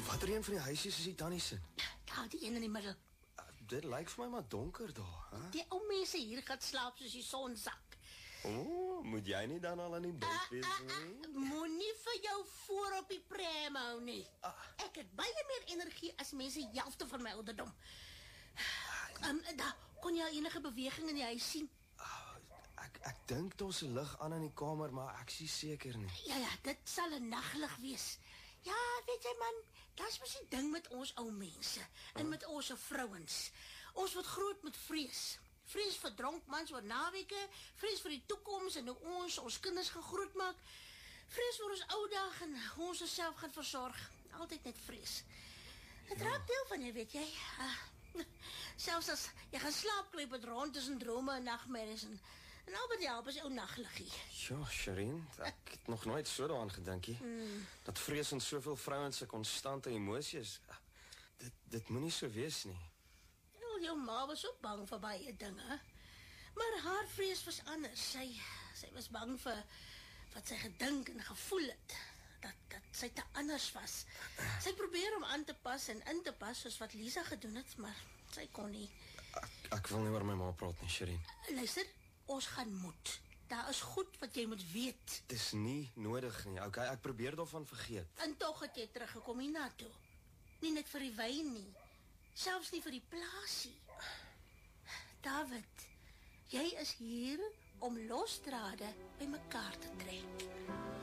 Watter een van die huisies is die tannie sin? Daar, die een in die middel. Dit lyk vir my maar donker daar, hè? Die ou mense hier gaan slaap soos die son sak. Moet jy nie dan al in die bed wees nie? Moenie vir jou voor op die prem hou nie. Ek het baie meer energie as mense helfte van my ouderdom. Daar, kon jy enige beweging in die huis sien? Ek dink daar se lig aan in die kamer, maar ek is seker nie. Ja, dit sal 'n naglig wees. Ja, weet jy man, dis mos die ding met ons ou mense en met ons vrouens. Ons word groot met vrees. Vrees vir dronk mans oor naweke, vrees vir die toekoms en hoe ons kinders gaan grootmaak. Vrees vir ons ou dag en hoe ons osself gaan versorg. Altyd net vrees. Dit raak deel van jy, weet jy. Selfs as jy gaan slaap, kruip het rond tussen drome en nagmerries en al wat help is ou nagliggie. Ja, Shireen, ek het nog nooit so daaraan gedink nie. Dat vrees in soveel vrouens se konstante emosie is. Dit moenie so wees nie. Jou ma was ook bang vir baie dinge. Maar haar vrees was anders. Sy was bang vir wat sy gedink en gevoel het. Dat sy te anders was. Sy probeer om aan te pas en in te pas soos wat Lisa gedoen het, maar sy kon nie. Ek wil nie oor my ma praat nie, Shireen. Luister, ons gaan moet. Daar is goed wat jy moet weet. Dis nie nodig nie. Okay, ek probeer daarvan vergeet. En tog het jy teruggekom hiernatoe. Nie net vir die wyn nie. Selfs nie vir die plaasie. David, jy is hier om losdrade by mekaar te trek.